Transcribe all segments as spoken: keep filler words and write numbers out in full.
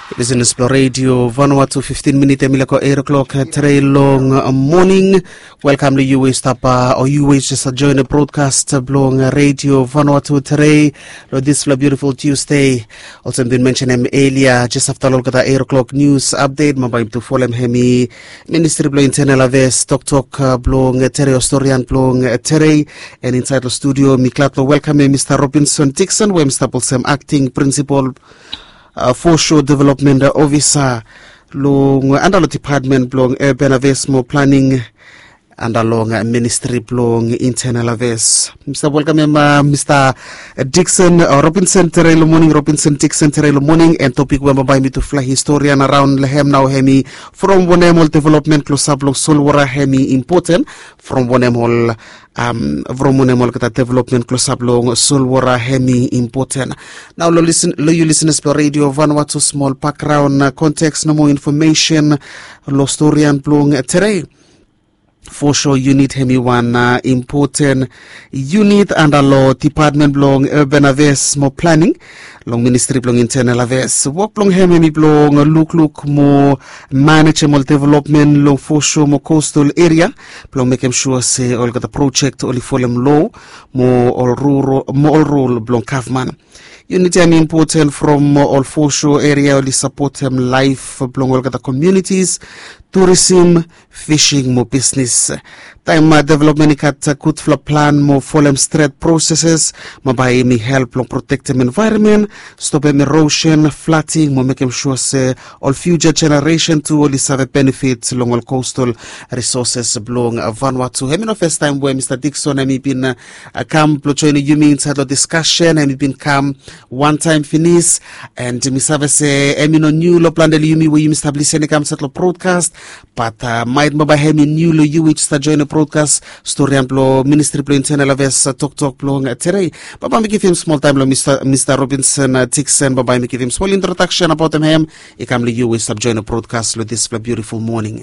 Listen to Explore Radio, Vanuatu, fifteen minutes, Emilako, eight o'clock, today long morning. Welcome to U A Stapa, or U A just join the broadcast, Blong Radio, Vanuatu, today, this beautiful Tuesday. Also, been mentioned him earlier, just after look at the eight o'clock news update, Mabaim to follow him, Ministry Blong Internal Affairs, Tok Tok, Blong, Tere, Ostorian, Blong, Tere, and inside the studio, Miklato, welcome Mister Robinson Dixon, where Mister Pulsem, acting principal. Uh, Foreshore Development Officer long under the department long urban affairs more planning and along uh, ministry long internal affairs. Mister Welcome uh, Mister Dixon uh, Robinson Terrell morning Robinson Dixon Terrell morning and topic we by me to fly historian around Lehem now Hemi from Wonemol development close up long Solwara Hemi important from Wonemol Um, from Wonemol kata development close up long Solwara Hemi important. Now lo listen lo you listen to radio Vanuatu small background uh, context no more information lo storyan long uh, today. Foreshore unit Hemi one uh, important unit under law department long urban affairs more planning long ministry long internal affairs work long Hemi long look look more manageable development long foreshore more coastal area long make sure say all got the project only for them law more all rural more rural long Kavman. Unity and important from uh, all foreshore area only support them life long all got the communities, tourism, fishing, more business. Time uh, development kat uh, good flow plan more for them straight processes, more by me help long protect them environment, stop them erosion, flooding, more making sure say all future generation to only have benefits long all coastal resources belong uh, Vanuatu. Hemi no first time where Mister Dixon and me been uh, come join you me inside the discussion and me been come one time finish and me have say Hemi no new lo plan the you me where you establish any come settle broadcast but uh, might mo by Hemi new lo you which start join the broadcast story and blow ministry blow internal affairs uh, talk talk blow uh, today baba me give him small time lo Mister Mister Robinson uh, Dixon baba me give him small introduction about him him he come lo you which start join the broadcast lo this beautiful morning.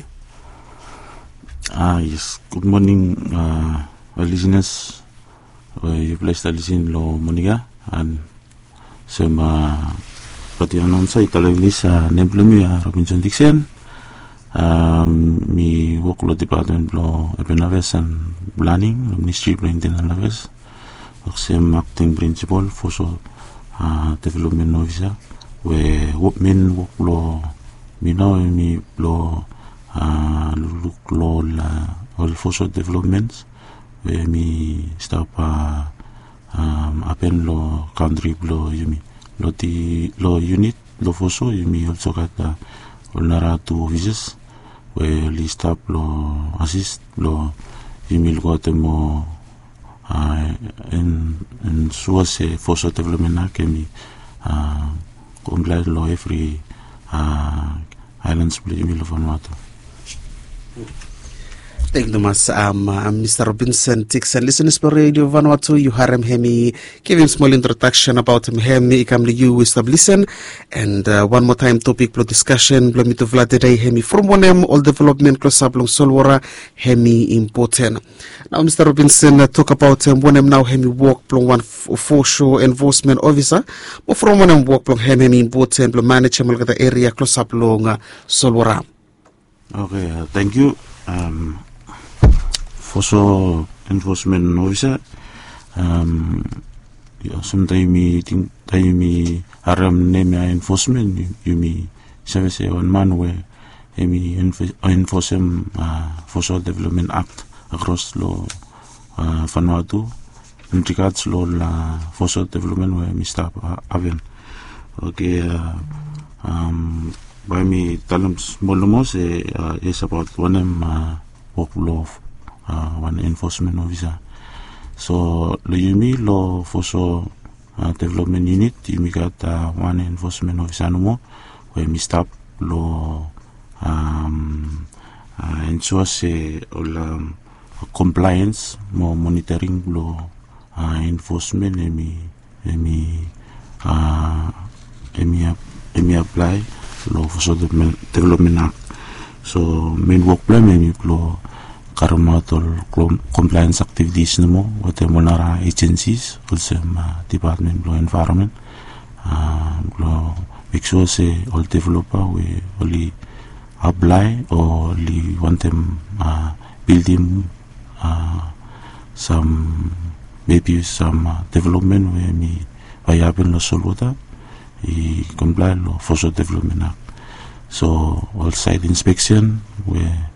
Ah yes, good morning uh, listeners. Uh, you blessed to listen lo Monica and some uh, pati announcer ikalaglis sa nemplumi uh, Robinson Dixon. Um, me work lo department lo urban affairs and planning lo ministry lo internal affairs. Some acting principal for so uh, development officer. We work men work lo me know me lo uh, look lo la all for so developments. We me stop uh, um, apen lo country lo yumi lo ti lo unit lo for so yumi also got uh, nara two offices. We list up lo assist lo email go to mo uh, in in source for so development na kemi uh, comply lo every uh, islands play email of Vanuatu. Thank you much, um, uh, Mister Robinson Dixon. Listen to Radio Vanuatu, you harem hemi. Give him small introduction about him. Hemi, come to you with listen. And uh, one more time, topic for discussion. Blow me to Vlad today. Hemi from one all development close up long Solwara. Hemi important. Now, Mister Robinson uh, talk about um, one now. Hemi work long one foreshore enforcement officer. But from one work long hemi important. Blow manage him the area close up long uh, Solwara. Okay, uh, thank you. Um, Also, enforcement officer, um, yeah, sometimes me think, time me aram name enforcement, you me service one man where me enforce him uh, Foreshore Development Act across law uh, Vanuatu, in regards law la Foreshore Development where me stop uh, Aven. Okay, uh, um, by me talents molomos uh, is about one um uh, work law. Uh, one enforcement officer. So, lo yumi lo Foreshore uh, Development Unit, yumi got uh, one enforcement officer no more, where mi stop lo um, uh, ensure say all um, compliance, more monitoring lo uh, enforcement, emi emi uh, emi emi apply lo Foreshore Development Act. So, main work plan emi lo Karamatol compliance activities no mo with the monara agencies also uh, department of environment uh, lo make sure say all developer we only apply or only want them uh, building uh, some maybe some uh, development where me viable no solvota I comply lo Forestry Development Act. So all site inspection where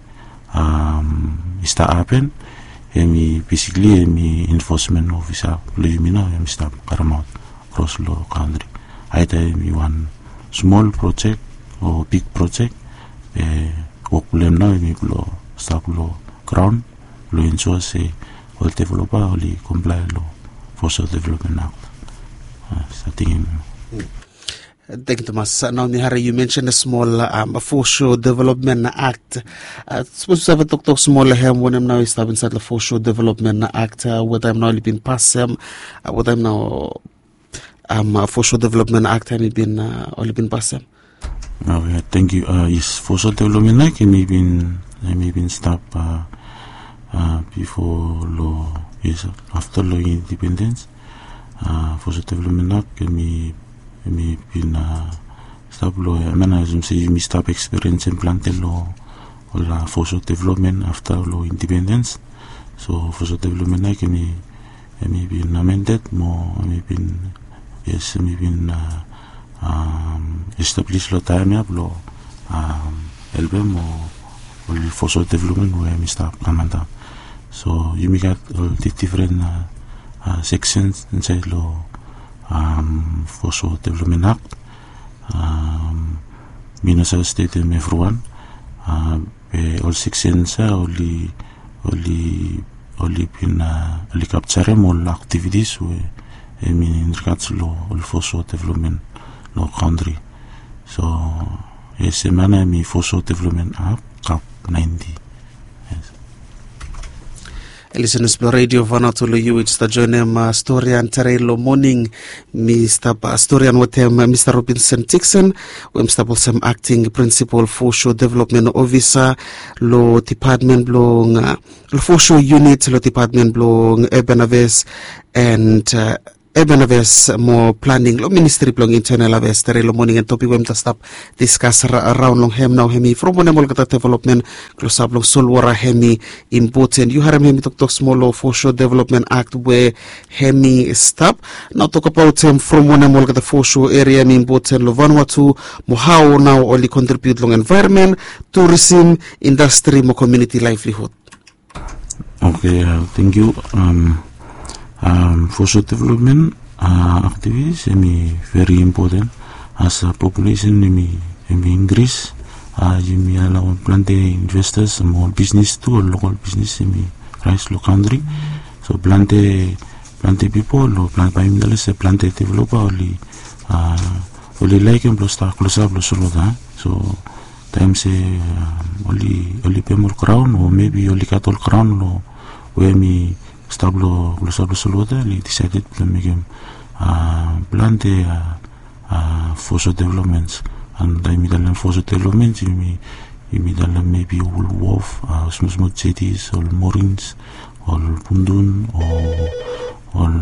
um start happen emi basically emi enforcement officer lumina emi start paramount across the country. Either emi one small project or big project eh work them now emi lo start lo ground lo ensure say all developer only comply lo Forestry Development Act. Uh, starting Thank you, Thomas. Now, Mihari, you mentioned a small um, Forestry Development Act. Uh, suppose we have a talk to small here when I'm now inside the Forestry Development Act. Uh, what I'm now been passed um, uh, what I'm now um uh, Forestry Development Act have been uh, only been passed. Oh, yeah, thank you. Uh, yes, Forestry Development Act may been may been stopped uh, uh, before law. Yes, after law independence. Uh, Forestry Development Act may may been uh, stop law. I mean, as you say, you may stop experience implanted law or la Forestry Development after law independence. So Forestry Development Act may may been amended more. May been yes, may been uh, um, established law time up law um, album or or Forestry Development where may stop amended. So you may get all the different uh, uh, sections inside law. Um, Forestry Development Act, um, Minnesota State and everyone, uh, all sections are only, only, only been, uh, only capture all activities where, I mean, in regards to law, all Forestry Development law country. So, yes, a man, I mean, Forestry Development Act, Cap ninety. Listeners, Blue Radio Vanuatu lo you it's the joinem uh, Storian Terelo morning Mister Pa Storian with him uh, Mister Robinson Dixon we Mister Bolsam acting principal Forestry Development Officer lo department blong uh, lo Forestry unit lo department blong Urban Affairs and uh, Urban Affairs more planning lo ministry blong internal affairs terelo morning and topic wem ta stop discuss around long hem now hemi from one mol kata development close up long solwara hemi important you haram hemi talk talk small law Forestry Development Act where hemi stop now talk about him from one mol kata forestry area mi important lo Vanuatu mo how now only contribute long environment tourism industry mo community livelihood. Okay, uh, thank you. Um, Um, Forestry Development uh, activities are very important as a population may increase. Uh, you may allow plenty investors, more business too, or local business may rise local country. So plenty, plenty people, or plenty by middle say plenty developer only, uh, only like and plus start close up plus that. So time say uh, only only pay more crown or maybe only cattle crown or where me. Stablo glosablo solota li decided to make him uh, plant the uh, uh, Forestry Developments and I mean the Forestry Developments you may you may maybe all wharf uh, small small jetties or moorings or pundun or or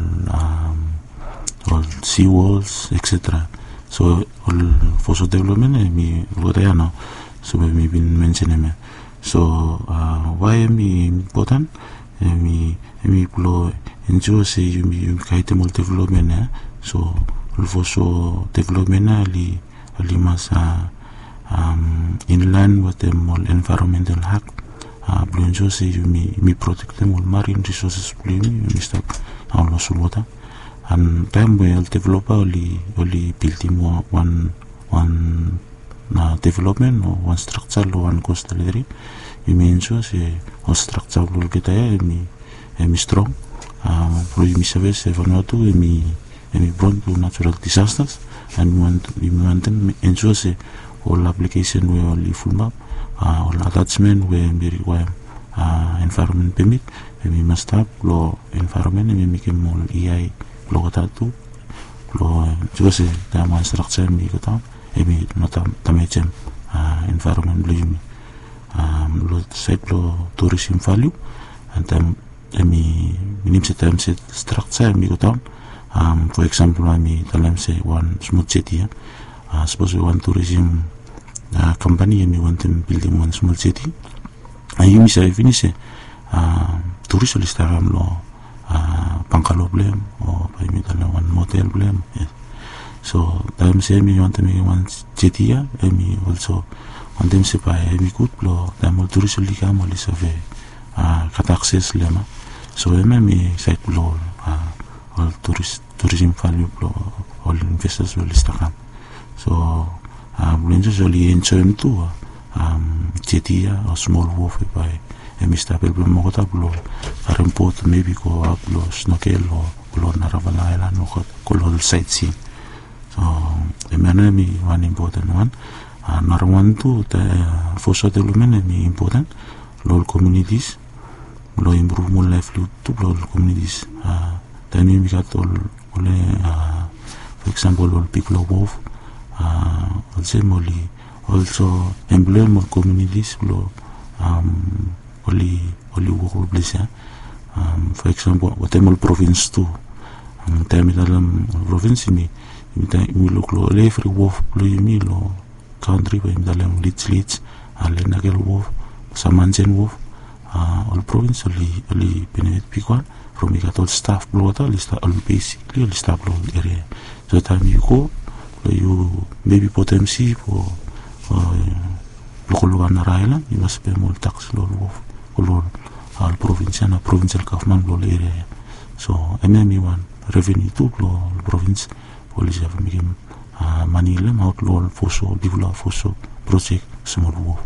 um, or sea walls et cetera. So all Forestry Development I mean what I know so we have been mentioning. So uh, why am I important? Emi emi pulo enjoy say you you kaite mul development eh so Forestry Development ali ali masa um inland with the mul environmental hack uh pulo enjoy say you me me protect the mul marine resources pulo me me stop on lo sulota and time we developer ali ali building one one na development or one structure or one coastal area you mean so say o structure lo kita ya mi mi strong uh pro mi service Vanuatu mi mi prone to natural disasters and we want we want them ensure say all application we only full map uh, all attachment we require uh, environment permit we must have law environment we make more E I lo kata tu lo juga say tama structure mi kata mi nota tamechem uh, environment blue um lo site lo tourism value and then emi minim se time se structure mi go down um for example I mi talam say one smooth jetty uh, suppose we want tourism uh, company and we want them building one small jetty. And you miss a finish uh, tourist list aram lo uh, Pankalo blame or by me one motel blame. Yes. So time say me want to make one jetty and me also want them say by me good blow time all tourist list come all is a uh, cut access lema. So I me site blow uh, all tourist tourism value blow all investors will list come. So um, we usually enjoy too. Um, jetty or small wharf by a Mister Belblo Mogota blow, a report maybe go up blow snorkel or blow Naravan Island or color sightseeing. So the man me one important one. Another one too, the force development me important. Local communities, low improve more livelihood to local communities. Uh, then we got all, all uh, for example, all people wharf, uh, also molly. Also, employ more communities below um, only only work place. Um, for example, whatever province too. Um, time dalam province mi, mi look lo every wolf below mi lo country by dalam Leeds Leeds, ale nagel wolf, Samanzen wolf. Uh, all province only only benefit people from we got all staff below that list all basically all staff below area. So time you go, you maybe put M C for local one island, you must pay more tax law of all province and a provincial government law area. So M M E one revenue to law province police have make him money lem out law for so develop for so project small wolf.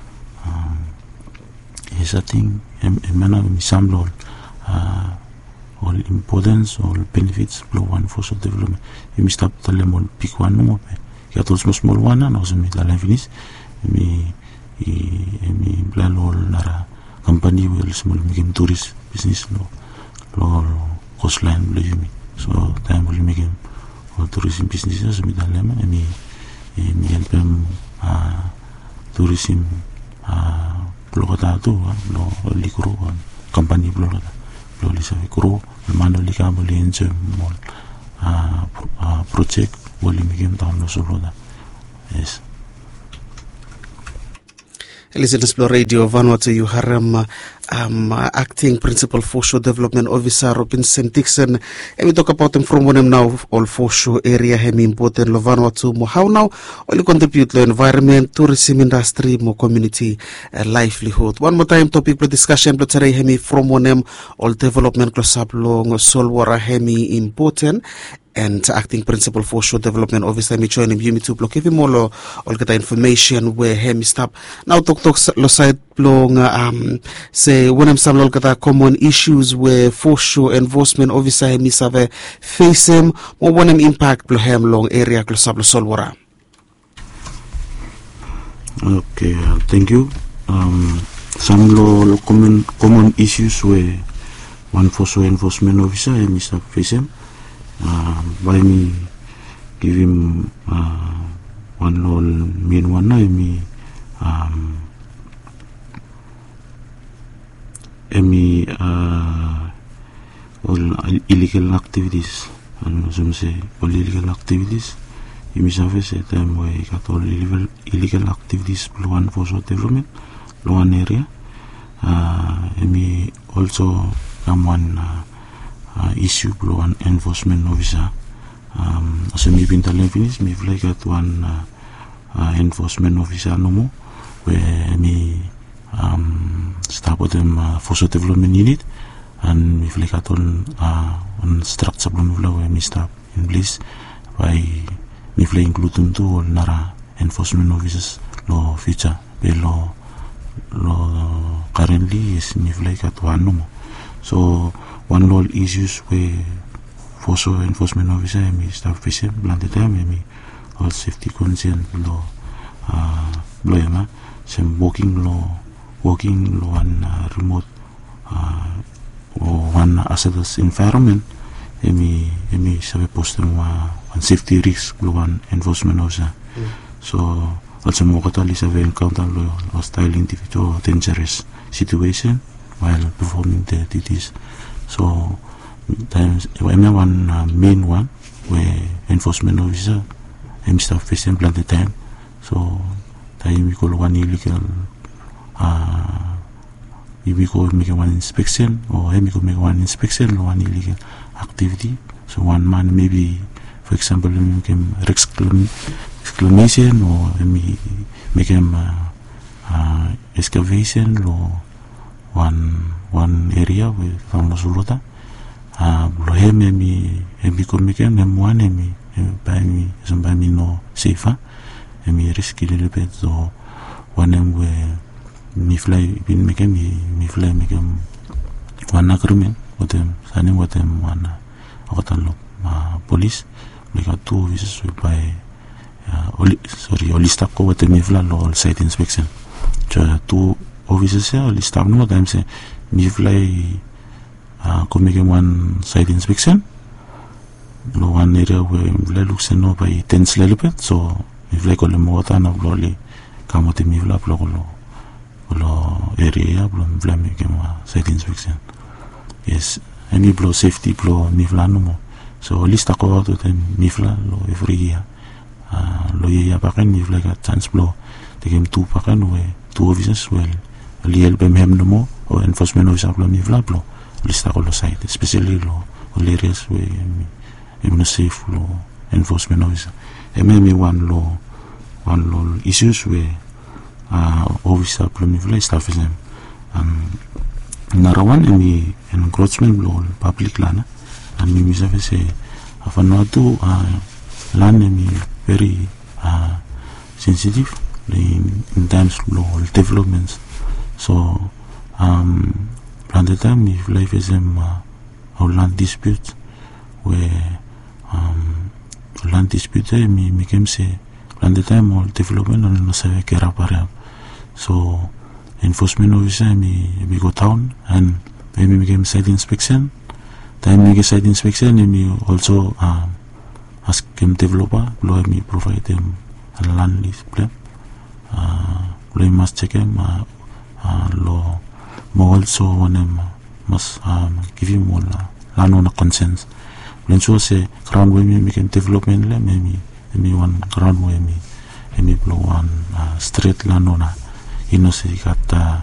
Yes, I think a manner of some law all importance all benefits blow one for so development. You must stop the lemon pick one more. Got also small one and also me la finish me me plan all nara company will small make tourist business lo lo coastline believe me. So time will make him all tourism businesses me dalema me me help them uh, tourism uh, blogata tu lo likro company blogata lo lisa grow mano likamo lenje mol uh, project wali migim down no solo da. Yes. Listen to Explore Radio Vanuatu Yuharam um, acting principal foreshore development officer Robinson Dixon, and we talk about him from one now all foreshore area hemi important lo Vanuatu mo how now only contribute to environment tourism industry mo community uh, livelihood. One more time topic for discussion but today hemi from one all development close up long solwara hemi important and acting principal foreshore development officer me join him you me to block even more lo all get information where hemi stop now talk talk lo side long um say when I'm some kata common issues where foreshore enforcement officer hemi save face him or when him impact lo hem long area close up lo solwara. Okay, uh, thank you. Um, some lo, lo common common issues where one foreshore enforcement officer hemi save face him. Uh, by me give him uh, one law main one na me um emi uh, all illegal activities and some say all illegal activities emi service at time where got all illegal illegal activities one for so development one area uh, emi also come one uh, Uh, issue blow an enforcement officer um so me been telling finish me like at one uh, uh, enforcement officer no more where me um start with them uh, for so development unit and me like at on uh, on structure blow where me start in place by me like include them to all nara enforcement officers lo future below lo currently is me like at one no more. So one law issues where foreshore enforcement officer me staff facing blended time me all safety concern law uh law yama some walking law walking law and uh, remote uh or one hazardous environment me me sabe post one safety risk law one enforcement officer. Mm. So also mo katali sabe encounter law hostile individual dangerous situation while performing the duties. So times one uh, main one where enforcement officer em staff face em plant the time. So time we call one illegal uh we go make one inspection or we go make one inspection one illegal activity. So one man maybe for example we make him exclamation or we make him uh, uh, excavation or one one area with from the surota. Ah, lo hemi mi hemi komike nem one hemi by me some by me no safer hemi risk a little bit so one em we mi fly bin make me mi fly make em one agreement with them signing with them one otan lo ma police we got two officers we by uh, oli, sorry olista ko with me fly lo site inspection so two officers ya olista no time say mi fly Uh, come make one site inspection. No one area where we looks no by tense little bit, so if like all the water no blowly come out me vla blow lo area blow vla make one site inspection. Yes, and me blow safety blow me vla no more. So list a ko to them me vla lo every year. Uh, lo year pakan me vla got chance blow. They came two pakan we two officers well. Li help them hem no more or enforcement officer blow me vla blow. Lista ko lo site, especially lo areas where I'm not safe lo enforcement officer. Eme me one lo one lo issues where uh, officer plumi vla staff is them. Um, another one eme encroachment lo public land, and me myself say Vanuatu uh, land eme very uh, sensitive in, in times lo developments. So um. At the time, if life is um, uh, our land dispute, where um, land dispute, me me came say, at the time all development on the save kerapara. So enforcement officer me we go town and we me came site inspection. Time me get site inspection, me also um, ask him developer, blow me provide them a land lease plan. Uh, we must check him uh, uh, law. Mo also one em must um, give him all uh, land on a consent. When so say ground where me make development le me me one ground where me me blow one uh, straight land on a you know say got uh,